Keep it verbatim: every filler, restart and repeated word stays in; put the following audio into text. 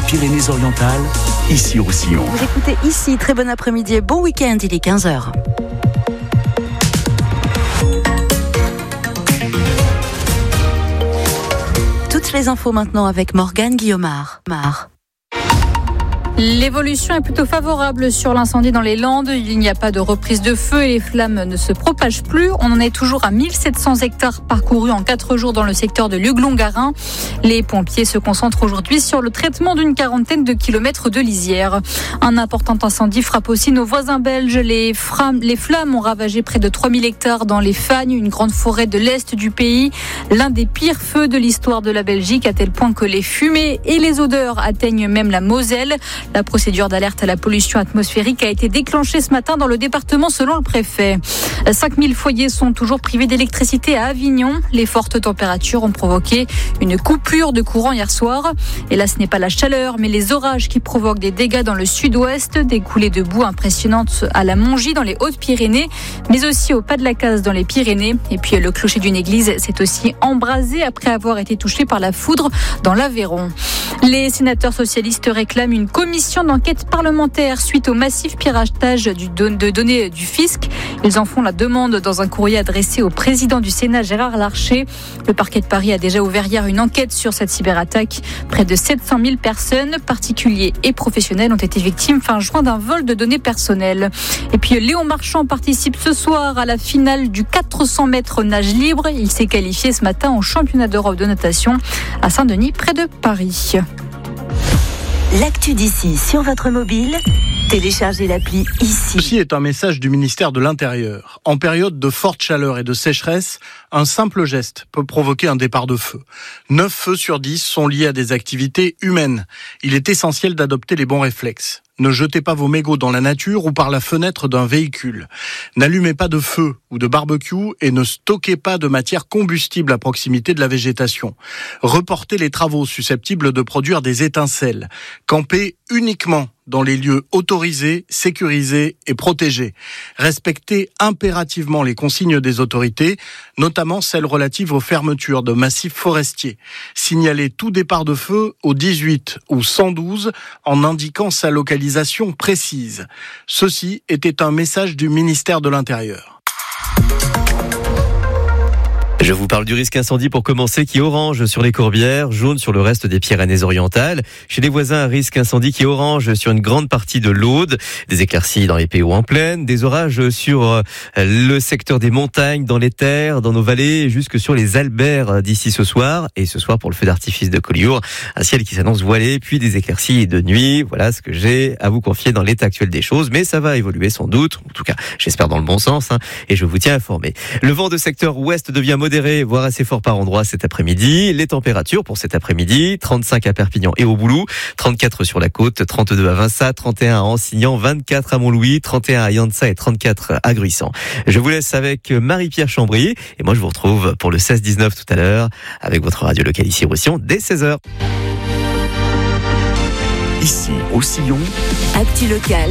Pyrénées-Orientales, ici au Roussillon. Vous écoutez ici, très bon après-midi et bon week-end, il est quinze heures. Toutes les infos maintenant avec Morgane Guillaumard. Mar. L'évolution est plutôt favorable sur l'incendie dans les Landes. Il n'y a pas de reprise de feu et les flammes ne se propagent plus. On en est toujours à mille sept cents hectares parcourus en quatre jours dans le secteur de Luglon-Garin. Les pompiers se concentrent aujourd'hui sur le traitement d'une quarantaine de kilomètres de lisière. Un important incendie frappe aussi nos voisins belges. Les, fram- les flammes ont ravagé près de trois mille hectares dans les Fagnes, une grande forêt de l'Est du pays. L'un des pires feux de l'histoire de la Belgique, à tel point que les fumées et les odeurs atteignent même la Moselle. La procédure d'alerte à la pollution atmosphérique a été déclenchée ce matin dans le département selon le préfet. cinq mille foyers sont toujours privés d'électricité à Avignon. Les fortes températures ont provoqué une coupure de courant hier soir. Et là, ce n'est pas la chaleur, mais les orages qui provoquent des dégâts dans le sud-ouest, des coulées de boue impressionnantes à la Mongie dans les Hautes-Pyrénées, mais aussi au Pas de la Casse dans les Pyrénées. Et puis le clocher d'une église s'est aussi embrasé après avoir été touché par la foudre dans l'Aveyron. Les sénateurs socialistes réclament une commission d'enquête parlementaire suite au massif piratage du don- de données du fisc. Ils en font la demande dans un courrier adressé au président du Sénat, Gérard Larcher. Le parquet de Paris a déjà ouvert hier une enquête sur cette cyberattaque. Près de sept cent mille personnes, particuliers et professionnels, ont été victimes fin juin d'un vol de données personnelles. Et puis Léon Marchand participe ce soir à la finale du quatre cents mètres nage libre. Il s'est qualifié ce matin au championnat d'Europe de natation à Saint-Denis, près de Paris. L'actu d'ici sur votre mobile, téléchargez l'appli ici. Ceci est un message du ministère de l'Intérieur. En période de forte chaleur et de sécheresse, un simple geste peut provoquer un départ de feu. neuf feux sur dix sont liés à des activités humaines. Il est essentiel d'adopter les bons réflexes. Ne jetez pas vos mégots dans la nature ou par la fenêtre d'un véhicule. N'allumez pas de feu ou de barbecue et ne stockez pas de matière combustible à proximité de la végétation. Reportez les travaux susceptibles de produire des étincelles. Campez uniquement dans les lieux autorisés, sécurisés et protégés. Respectez impérativement les consignes des autorités, notamment celles relatives aux fermetures de massifs forestiers. Signalez tout départ de feu au dix-huit ou cent douze en indiquant sa localisation précise. Ceci était un message du ministère de l'Intérieur. Je vous parle du risque incendie pour commencer, qui est orange sur les Courbières, jaune sur le reste des Pyrénées-Orientales. Chez les voisins, un risque incendie qui est orange sur une grande partie de l'Aude. Des éclaircies dans les P O en plaine, des orages sur le secteur des montagnes, dans les terres, dans nos vallées, jusque sur les Alberts d'ici ce soir. Et ce soir pour le feu d'artifice de Collioure, un ciel qui s'annonce voilé, puis des éclaircies de nuit. Voilà ce que j'ai à vous confier dans l'état actuel des choses. Mais ça va évoluer sans doute, en tout cas j'espère dans le bon sens, hein, et je vous tiens informé. Le vent de secteur ouest devient modéré, voire assez fort par endroits cet après-midi. Les températures pour cet après-midi, trente-cinq à Perpignan et au Boulou, trente-quatre sur la côte, trente-deux à Vinsat, trente et un à Ansignan, vingt-quatre à Montlouis, trente et un à Yansa et trente-quatre à Gruissant. Je vous laisse avec Marie-Pierre Chambry et moi je vous retrouve pour le seize dix-neuf tout à l'heure avec votre radio locale ici au Roussillon dès seize heures. Ici au Roussillon, Actu locale.